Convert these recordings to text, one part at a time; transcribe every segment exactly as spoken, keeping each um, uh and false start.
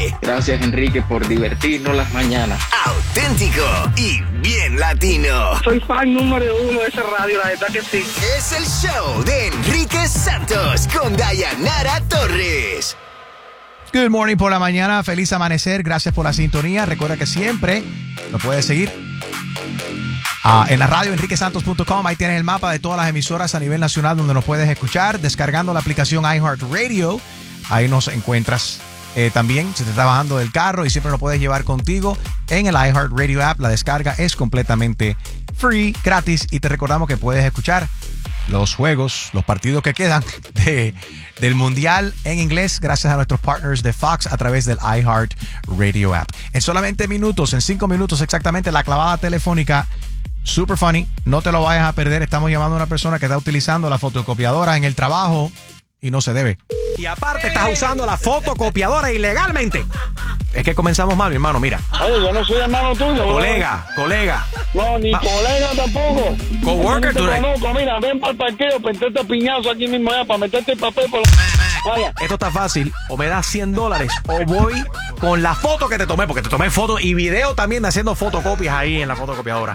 Tarde. Gracias, Enrique, por divertirnos las mañanas. Auténtico y bien latino. Soy fan número uno de esa radio, la verdad que sí. Es el show de Enrique Santos con Dayanara Torres. Good morning por la mañana, feliz amanecer, gracias por la sintonía. Recuerda que siempre nos puedes seguir uh, en la radio enrique santos punto com. Ahí tienes el mapa de todas las emisoras a nivel nacional donde nos puedes escuchar. Descargando la aplicación iHeartRadio, ahí nos encuentras. Eh, también, si te estás bajando del carro y siempre lo puedes llevar contigo en el iHeartRadio app, la descarga es completamente free, gratis, y te recordamos que puedes escuchar los juegos, los partidos que quedan de, del Mundial en inglés gracias a nuestros partners de Fox a través del iHeartRadio app. En solamente minutos, en cinco minutos exactamente, la clavada telefónica super funny. No te lo vayas a perder. Estamos llamando a una persona que está utilizando la fotocopiadora en el trabajo y no se debe. Y aparte estás usando la fotocopiadora ilegalmente. Es que comenzamos mal, mi hermano, mira. Oye, yo no soy hermano tuyo. Colega, ¿no? colega. No, ni Ma- colega tampoco. Coworker, Yo tú no te eres- conozco, mira, ven para el parqueo, pentete piñazo aquí mismo ya, para meterte el papel por vaya. Esto está fácil. O me das cien dólares o voy con la foto que te tomé, porque te tomé foto y video también de haciendo fotocopias ahí en la fotocopiadora.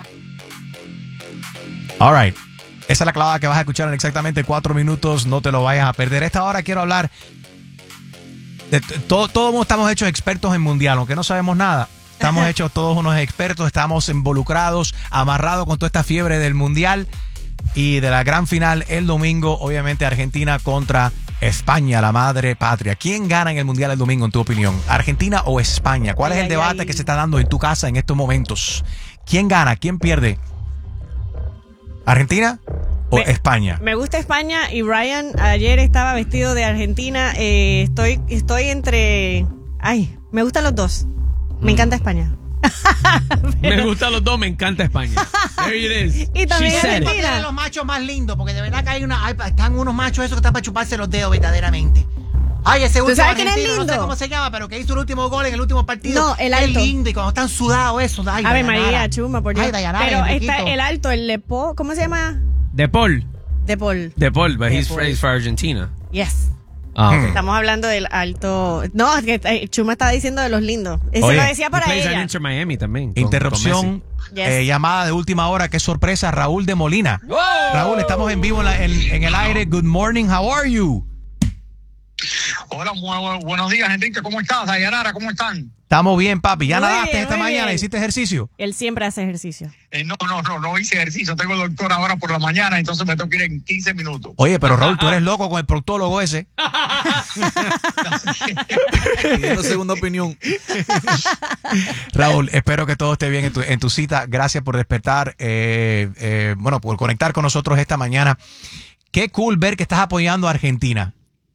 All right. Esa es la clavada que vas a escuchar en exactamente cuatro minutos. No te lo vayas a perder. Esta hora quiero hablar de t- todo. Todos estamos hechos expertos en mundial, aunque no sabemos nada. Estamos hechos todos unos expertos. Estamos involucrados, amarrados con toda esta fiebre del mundial y de la gran final el domingo. Obviamente Argentina contra España, la madre patria. ¿Quién gana en el mundial el domingo, en tu opinión? ¿Argentina o España? ¿Cuál es el debate que se está dando en tu casa en estos momentos? ¿Quién gana? ¿Quién pierde? ¿Argentina o Me- España? Me gusta España y Ryan ayer estaba vestido de Argentina. Eh, estoy, estoy entre... Ay, me gustan los dos. Me encanta España. Me gustan los dos, me encanta España. There it is. Y también She said it. Argentina. Porque es de los machos más lindos, porque de verdad que hay una, hay- están unos machos esos que están para chuparse los dedos verdaderamente. Ay, ese último sabes quién es argentino, no sé lindo? cómo se llama, pero que hizo el último gol en el último partido. No, el Es alto. lindo y cuando están sudados esos. Ay, Ave Dayanara. María, chuma, por Dios. Ay, Dayanara, Pero Enriquito. está el alto, el Lepo, ¿cómo se llama? De Paul. De Paul. De Paul, but De he's, Paul. he's for Argentina. Yes. Ah, okay. Estamos hablando del alto. No, es que eh, Chuma estaba diciendo de los lindos. Eso Oye, lo decía He para plays at ella. Inter Miami también. con- Interrupción, con Messi. Yes. eh, llamada de última hora, qué sorpresa, Raúl de Molina. Raúl, estamos en vivo en, la- en- en el aire. Good morning, how are you? Hola, bu- buenos días, Enrique. ¿Cómo estás? Dayanara, ¿cómo están? Estamos bien, papi. ¿Ya Muy nadaste bien, esta muy mañana? bien. ¿Hiciste ejercicio? Él siempre hace ejercicio. Eh, no, no, no, no hice ejercicio. Tengo doctor ahora por la mañana, entonces me tengo que ir en quince minutos. Oye, pero Raúl, tú eres loco con el proctólogo ese. Pidiendo segunda opinión. Raúl, espero que todo esté bien en tu, en tu cita. Gracias por despertar, eh, eh, bueno, por conectar con nosotros esta mañana. Qué cool ver que estás apoyando a Argentina.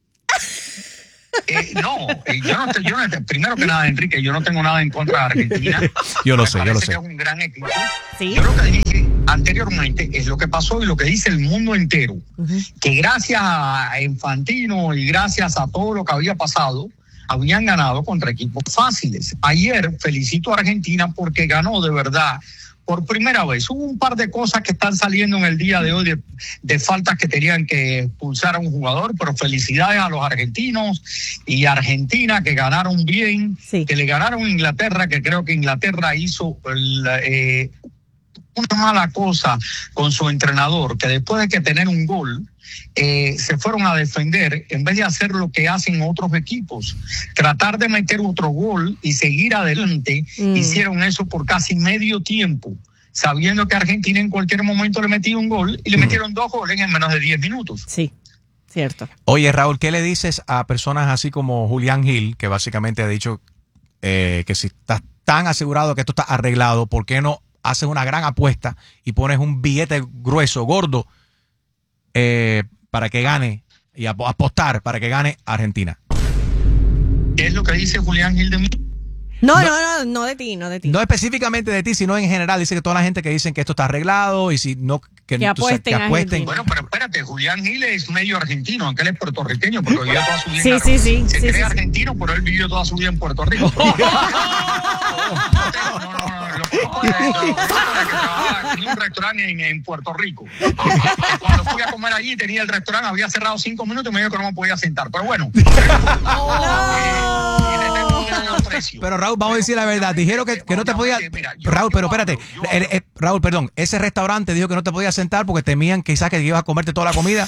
Eh, no, eh, yo no, te- yo no te- primero que nada, Enrique, yo no tengo nada en contra de Argentina. Yo lo Me sé, yo parece lo que sé. es un gran equipo. Sí. Yo lo que dije anteriormente es lo que pasó y lo que dice el mundo entero, que gracias a Infantino y gracias a todo lo que había pasado, habían ganado contra equipos fáciles. Ayer felicito a Argentina porque ganó de verdad. Por primera vez, hubo un par de cosas que están saliendo en el día de hoy de, de faltas que tenían que expulsar a un jugador, pero felicidades a los argentinos y a Argentina que ganaron bien, Sí. que le ganaron a Inglaterra, que creo que Inglaterra hizo el, eh, una mala cosa con su entrenador, que después de que tener un gol, eh, se fueron a defender en vez de hacer lo que hacen otros equipos, tratar de meter otro gol y seguir adelante. Mm. Hicieron eso por casi medio tiempo, sabiendo que Argentina en cualquier momento le metía un gol y le Mm. metieron dos goles en menos de diez minutos. Sí, cierto. Oye, Raúl, ¿qué le dices a personas así como Julián Gil, que básicamente ha dicho eh, que si estás tan asegurado que esto está arreglado, ¿por qué no haces una gran apuesta y pones un billete grueso, gordo, eh, para que gane y ap- apostar para que gane Argentina? ¿Qué es lo que dice Julián Gil de mí? No, no, no, no de ti, no de ti. No específicamente de ti, sino en general. Dice que toda la gente que dicen que esto está arreglado y si no, que, Que tú sabes, apuesten a Argentina. Bueno, pero espérate, Julián Gil es medio argentino, aunque él es puertorriqueño, porque vivió toda su vida Sí, en sí, sí, Se sí, cree sí, sí. argentino, pero él vivió toda su vida en Puerto Rico. No, no, no, no, lo conozco de- lo conozco de que trabajaba en un restaurante en, en Puerto Rico. Cuando fui a comer allí, tenía el restaurante, había cerrado cinco minutos y me dijo que no me podía sentar. Pero bueno. Eh, y le tengo un gran aprecio. precio. Pero Raúl, vamos a decir la verdad. Dijeron que, que no te podía. Mira, yo- Raúl, yo pero espérate. hablo, yo Eh, hablo. eh, Raúl, perdón. Ese restaurante dijo que no te podías sentar porque temían quizás que ibas a comerte toda la comida.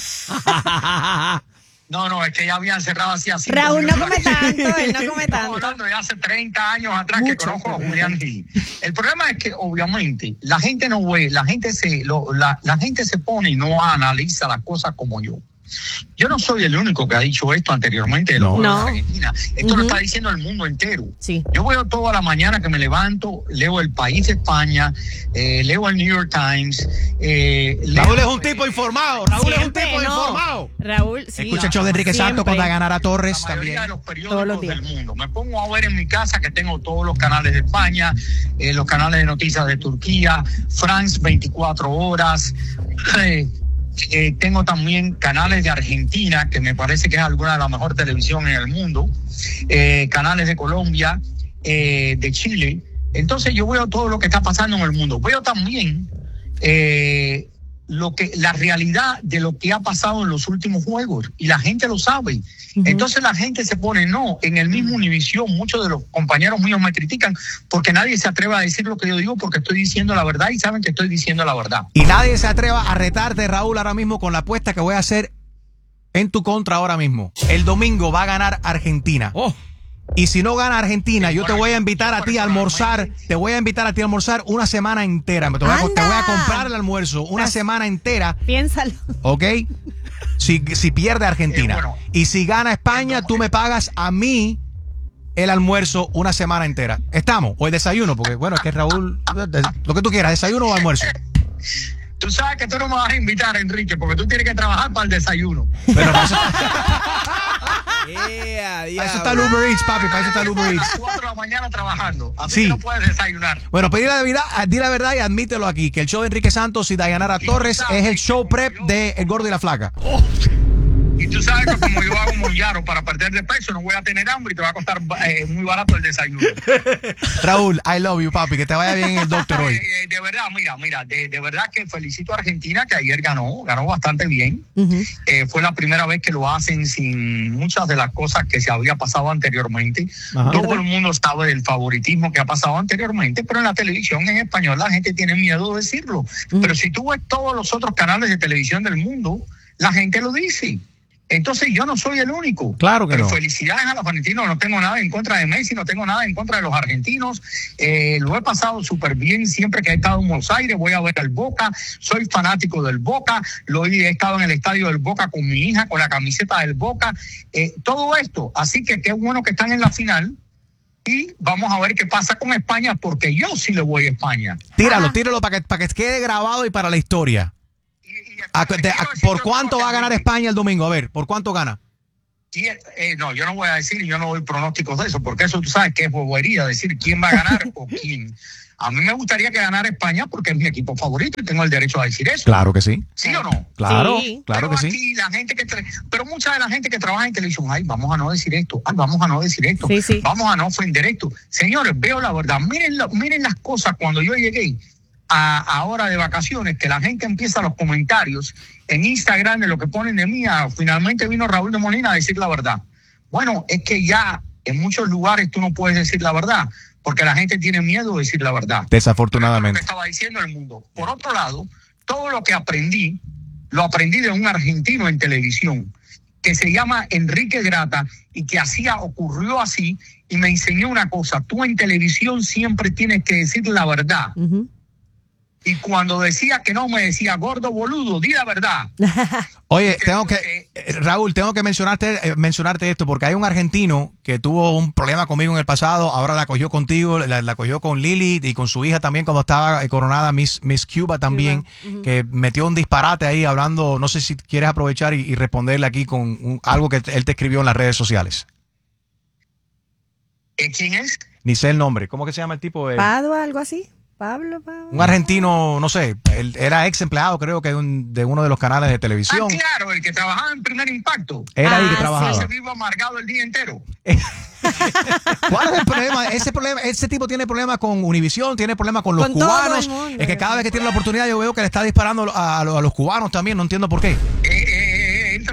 No, no, es que ya habían cerrado así así. Raúl no come tanto, él no come Estamos tanto. hablando de hace treinta años atrás que Mucho. conozco a Julián Gil. El problema es que obviamente la gente no ve, la gente se, lo, la, la gente se pone y no analiza las cosas como yo. Yo no soy el único que ha dicho esto anteriormente de los No. Juegos No. de Argentina. Esto Ujú. lo está diciendo el mundo entero. Sí. Yo veo toda la mañana que me levanto, leo El País de España, eh, leo el New York Times. Eh, leo- Raúl es un tipo informado. Raúl es un Siempre, tipo no. informado. Raúl, sí. Escucha el show de Enrique Santos Siempre. con Dayanara Torres La mayoría también. de los Todos los periódicos días. del mundo. Me pongo a ver en mi casa que tengo todos los canales de España, eh, los canales de noticias de Turquía, France veinticuatro horas. Eh, eh, tengo también canales de Argentina, que me parece que es alguna de la mejor televisión en el mundo. Eh, canales de Colombia, eh, de Chile. Entonces yo veo todo lo que está pasando en el mundo. Veo también eh, lo que la realidad de lo que ha pasado en los últimos juegos y la gente lo sabe. Ujú. Entonces la gente se pone, no, en el mismo Univisión, muchos de los compañeros míos me critican porque nadie se atreve a decir lo que yo digo porque estoy diciendo la verdad y saben que estoy diciendo la verdad. Y nadie se atreva a retarte, Raúl, ahora mismo con la apuesta que voy a hacer en tu contra ahora mismo. El domingo va a ganar Argentina. Oh, Y si no gana Argentina, Sí, yo te correcto. voy a invitar a ti a almorzar. Te voy a invitar a ti a almorzar una semana entera. Te voy a, te voy a ¡Anda! comprar el almuerzo una semana entera, Piénsalo. ¿ok? Si, si pierde Argentina. Eh, bueno. Y si gana España, tú me pagas a mí el almuerzo una semana entera. ¿Estamos? O el desayuno, porque bueno, es que Raúl, lo que tú quieras, desayuno o almuerzo. Tú sabes que tú no me vas a invitar, Enrique, porque tú tienes que trabajar para el desayuno. Pero para eso, Yeah, para eso está el Uber Eats, papi, para eso está el Uber A Eats. las cuatro de la mañana trabajando. Así Sí. que no puedes desayunar. Bueno, pues di la verdad, di la verdad y admítelo aquí, que el show de Enrique Santos y Dayanara Torres es el show prep de El Gordo y la Flaca. Y tú sabes que como yo hago un mollaro para perder de peso, no voy a tener hambre y te va a costar eh, muy barato el desayuno. Raúl, I love you, papi, que te vaya bien el doctor hoy. Eh, eh, de verdad, mira, mira, de, de verdad que felicito a Argentina, que ayer ganó, ganó bastante bien. Ujú. Eh, fue la primera vez que lo hacen sin muchas de las cosas que se había pasado anteriormente. Ajá. Todo el mundo sabe del favoritismo que ha pasado anteriormente, pero en la televisión en español la gente tiene miedo de decirlo. Pero si tú ves todos los otros canales de televisión del mundo, la gente lo dice. Entonces yo no soy el único. Claro que Pero no. felicidades a los argentinos, no tengo nada en contra de Messi, no tengo nada en contra de los argentinos. Eh, lo he pasado súper bien siempre que he estado en Buenos Aires, voy a ver al Boca, soy fanático del Boca, lo he, he estado en el estadio del Boca con mi hija, con la camiseta del Boca, eh, todo esto. Así que qué bueno que están en la final y vamos a ver qué pasa con España, porque yo sí le voy a España. Tíralo, tíralo para que, para que quede grabado y para la historia. Y- y- ¿A- te te- quiero a- decir ¿Por otra cuánto cosa, va a ganar Enrique. España el domingo? A ver, ¿por cuánto gana? Sí, eh, no, yo no voy a decir y yo no doy pronósticos de eso, porque eso tú sabes que es bobería decir quién va a ganar o quién. A mí me gustaría que ganara España porque es mi equipo favorito y tengo el derecho a decir eso. Claro que sí. ¿Sí o no? Claro, Sí. claro que pero sí. aquí la gente que tra- pero mucha de la gente que trabaja en televisión, ay, vamos a no decir esto, ay, vamos a no decir esto, Sí, sí. vamos a no ofender esto. Señores, veo la verdad, miren, la- miren las cosas cuando yo llegué a, a hora de vacaciones, que la gente empieza los comentarios en Instagram de lo que ponen de mí, a- finalmente vino Raúl de Molina a decir la verdad. Bueno, es que ya en muchos lugares tú no puedes decir la verdad, porque la gente tiene miedo de decir la verdad. Lo que Desafortunadamente. estaba diciendo el mundo. Por otro lado, todo lo que aprendí, lo aprendí de un argentino en televisión, que se llama Enrique Grata, y que hacía, ocurrió así, y me enseñó una cosa: tú en televisión siempre tienes que decir la verdad. Ujú. Y cuando decía que no, me decía, gordo boludo, di la verdad. Oye, que- tengo que, que- eh, Raúl, tengo que mencionarte, eh, mencionarte esto, porque hay un argentino que tuvo un problema conmigo en el pasado, ahora la cogió contigo, la, la cogió con Lili y con su hija también cuando estaba eh, coronada Miss, Miss Cuba también, Cuba, ujú. que metió un disparate ahí hablando, no sé si quieres aprovechar y, y responderle aquí con un- algo que él te escribió en las redes sociales. Eh, ¿Quién es? Ni sé el nombre, ¿cómo que se llama el tipo? Eh, Padua, algo así. Pablo, Pablo. un argentino, no sé, él era ex empleado creo que de, un- de uno de los canales de televisión. Ah, claro, el que trabajaba en Primer Impacto. Era ahí Ah, que sí. trabajaba. Se vive amargado el día entero. ¿Cuál es el problema? Ese problema, ese tipo tiene problemas con Univisión, tiene problemas con los Con todo cubanos. el mundo. Es que cada vez que tiene la oportunidad yo veo que le está disparando a, a- a los cubanos también, no entiendo por qué. Eh, eh, eh, él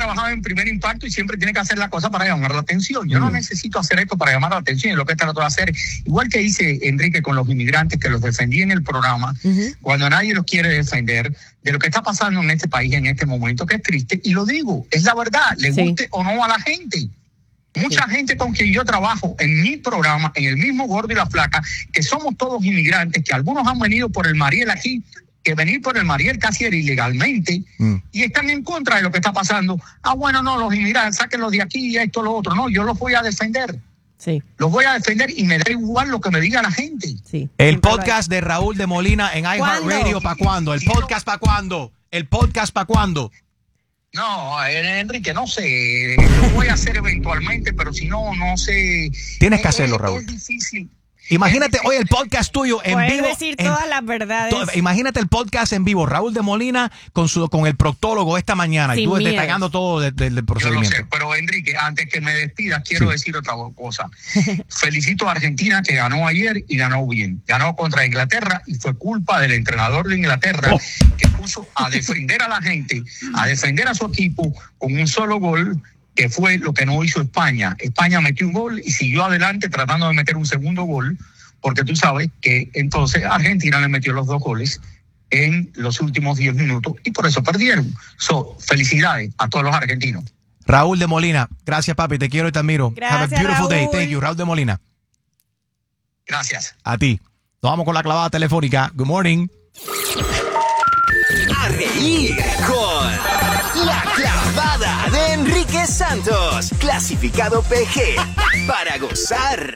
trabajado en Primer Impacto y siempre tiene que hacer la cosa para llamar la atención. Yo mm. no necesito hacer esto para llamar la atención, es lo que trato de hacer. Igual que hice, Enrique, con los inmigrantes, que los defendí en el programa, uh-huh. cuando nadie los quiere defender, de lo que está pasando en este país en este momento, que es triste, y lo digo, es la verdad, le sí. guste o no a la gente. Mucha sí. gente con quien yo trabajo en mi programa, en el mismo Gordo y la Flaca, que somos todos inmigrantes, que algunos han venido por el Mariel aquí, que venir por el Mariel casi era ilegalmente, mm. y están en contra de lo que está pasando. Ah, bueno, no, los inmigrantes, sáquenlos de aquí y esto, lo otro. No, yo los voy a defender. Sí. Los voy a defender y me da igual lo que me diga la gente. Sí. El podcast de Raúl de Molina en iHeartRadio, ¿para cuándo? ¿El podcast para cuándo? ¿El podcast para cuándo? No, Enrique, no sé. Lo voy a hacer eventualmente, pero si no, no sé. Tienes que hacerlo, Raúl. Es difícil. Imagínate hoy el podcast tuyo en Puedes vivo. decir en, todas las verdades. To, imagínate el podcast en vivo. Raúl de Molina con su con el proctólogo esta mañana. Sin y tú miedo. detallando todo del de, de, de procedimiento. Yo no sé, pero Enrique, antes que me despidas, quiero sí. decir otra cosa. Felicito a Argentina que ganó ayer y ganó bien. Ganó contra Inglaterra y fue culpa del entrenador de Inglaterra oh. que puso a defender a la gente, a defender a su equipo con un solo gol, que fue lo que no hizo España. España metió un gol y siguió adelante tratando de meter un segundo gol, porque tú sabes que entonces Argentina le metió los dos goles en los últimos diez minutos y por eso perdieron. So, felicidades a todos los argentinos. Raúl de Molina, gracias papi, te quiero y te admiro. Gracias, Have a beautiful Raúl. day. Thank you, Raúl de Molina. Gracias. A ti. Nos vamos con la clavada telefónica. Good morning. A reír con La Clavada de Enrique Santos, clasificado P G, para gozar.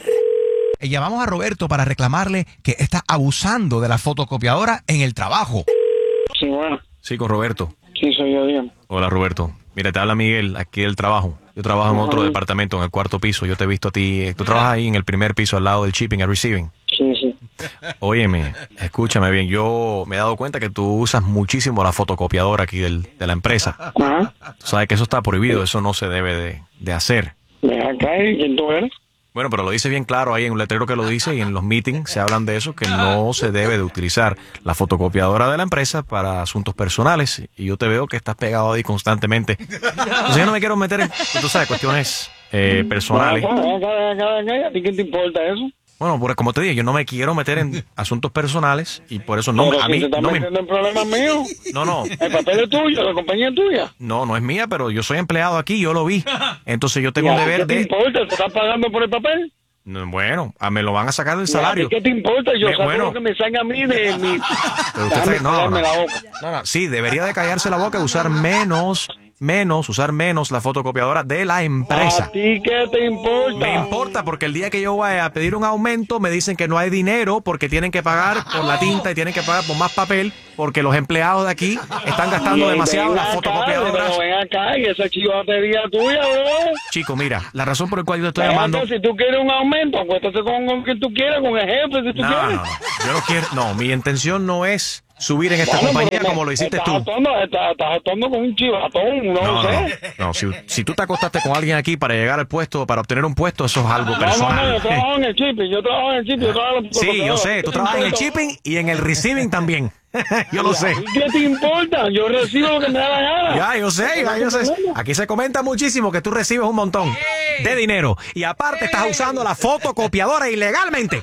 Y llamamos a Roberto para reclamarle que está abusando de la fotocopiadora en el trabajo. Sí, bueno. Sí, con Roberto. Sí, soy yo, bien. Hola, Roberto. Mira, te habla Miguel, aquí del trabajo. Yo trabajo en otro departamento, en el cuarto piso. Yo te he visto a ti. Tú trabajas ahí en el primer piso, al lado del shipping and receiving. Sí, sí. Óyeme, escúchame bien. Yo me he dado cuenta que tú usas muchísimo la fotocopiadora aquí del, de la empresa. Ajá. Tú sabes que eso está prohibido, eso no se debe de, de hacer. Ven acá, ¿y quién tú eres? Bueno, pero lo dice bien claro ahí en un letrero que lo dice y en los meetings se hablan de eso, que no se debe de utilizar la fotocopiadora de la empresa para asuntos personales. Y yo te veo que estás pegado ahí constantemente. Entonces yo no me quiero meter en, tú sabes, cuestiones eh, personales. Ven acá, ven acá, ven acá. ¿A ti qué te importa eso? Bueno, pues como te dije, yo no me quiero meter en asuntos personales y por eso no pero a si mí te estás no me metiendo en problemas míos. No, no. El papel es tuyo, la compañía es tuya. No, no es mía, pero yo soy empleado aquí, yo lo vi. Entonces yo tengo ¿Y un a ti deber qué te de importa? ¿Te estás pagando por el papel? No, bueno, a me lo van a sacar del ¿Y a salario. ti qué te importa? Yo Me- saco bueno. lo que me salga a mí de mi... Pero usted Déjame está- no, callarme no. la boca. No, no, sí, debería de callarse la boca y usar menos, menos, usar menos la fotocopiadora de la empresa. ¿A ti qué te importa? Me importa porque el día que yo vaya a pedir un aumento me dicen que no hay dinero porque tienen que pagar por la tinta y tienen que pagar por más papel porque los empleados de aquí están gastando Y demasiado ven las acá, fotocopiadoras. pero ven acá, y esa chivatería tuya, bro. Chico, mira, la razón por la cual yo te estoy Ven llamando... acá, si tú quieres un aumento, acuéstate con, con quien tú quieras, con el jefe, si tú No, quieres. no, no, yo no quiero... No, mi intención no es subir en esta Bueno, compañía pero me- como lo hiciste estás tú. Actuando, estás, estás actuando con un chivatón, no, No, sé. no, no, si, si tú te acostaste con alguien aquí para llegar al puesto, para obtener un puesto, eso es algo No, no, personal. no, yo trabajo en el shipping, yo trabajo en el shipping, yo trabajo en la Sí, yo sé, ¿Qué tú te trabajas en el importa? shipping y en el receiving también. Yo lo sé. ¿Y qué te importa? Yo recibo lo que me da la gana. Ya, yo sé, ya, yo sé. Aquí se comenta muchísimo que tú recibes un montón de dinero y aparte estás usando la fotocopiadora ilegalmente.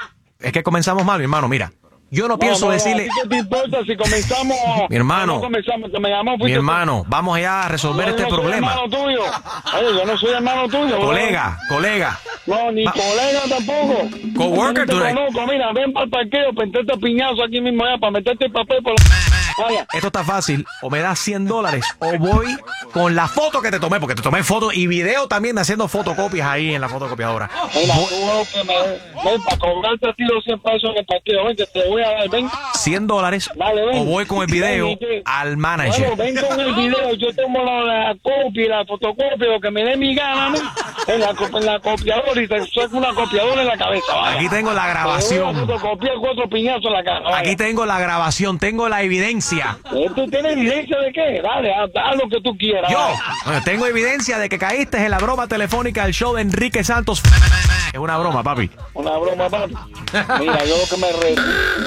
Es que comenzamos mal, mi hermano, mira. Yo no, No, pienso no, decirle... ¿a ti qué te importa si comenzamos? Mi hermano, no comenzamos, que me llamó, Mi fuiste tú. hermano, vamos allá a resolver Yo este no soy problema. hermano tuyo. Oye, yo no soy hermano tuyo. bro. Colega, colega. No, ni Ma- colega tampoco. Coworker, Yo tú no te eres- conozco. Mira, ven para el parqueo, pentete piñazo aquí mismo ya para meterte el papel por la... Vaya. Esto está fácil, o me das cien dólares o voy con la foto que te tomé, porque te tomé foto y video también de haciendo fotocopias ahí en la fotocopiadora. Mira, Voy- tú que me... Ven para cobrarte a ti los cien pesos en el parqueo. Ven, que te voy a dar, ven. cien dólares Dale, ven. o voy con el video Ven, y que- al manager. Bueno, ven con el video, yo tomo la, la copia y la fotocopia, lo que me dé mi gana, ¿no? En la, co- en la copiadora y te saco una copiadora en la cabeza, vaya. Aquí tengo la Te voy a grabación. fotocopiar cuatro piñazos en la cara, vaya. Aquí tengo la grabación, tengo la evidencia. ¿Eh, ¿Tú tienes evidencia de qué? Dale, haz, haz lo que tú quieras. Yo vaya. bueno, tengo evidencia de que caíste en la broma telefónica del show de Enrique Santos. Es una broma, papi. Una broma, papi. Mira, yo lo que me re...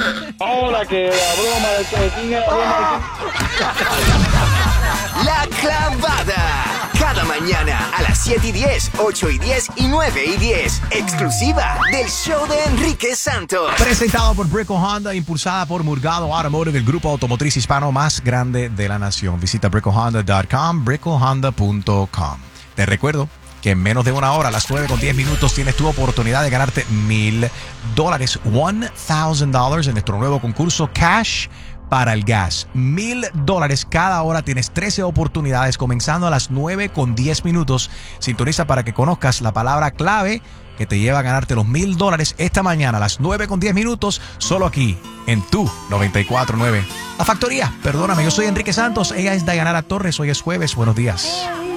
Ahora que la broma de que... ¿quién es la broma de que- La Clavada. Cada mañana a las siete y diez, ocho y diez y nueve y diez. Exclusiva del show de Enrique Santos. Presentado por Brickell Honda, impulsada por Murgado Automotive, el grupo automotriz hispano más grande de la nación. Visita brickell honda punto com, brickell honda punto com. Te recuerdo que en menos de una hora, a las nueve con diez minutos, tienes tu oportunidad de ganarte mil dólares, one thousand dollars en nuestro nuevo concurso Cash para el gas. Mil dólares cada hora. Tienes trece oportunidades comenzando a las nueve con diez minutos. Sintoniza para que conozcas la palabra clave que te lleva a ganarte los mil dólares esta mañana a las nueve con diez minutos, solo aquí en tu noventa y cuatro nueve. La Factoría, perdóname, yo soy Enrique Santos, ella es Dayanara Torres, hoy es jueves, buenos días.